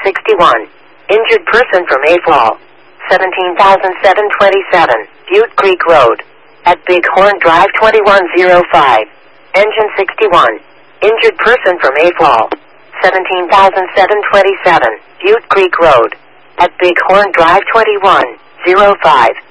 61. Injured person from a fall. 17,727. Butte Creek Road. At Bighorn Drive 2105. Engine 61. Injured person from a fall. 17,727. Butte Creek Road. At Bighorn Drive 2105.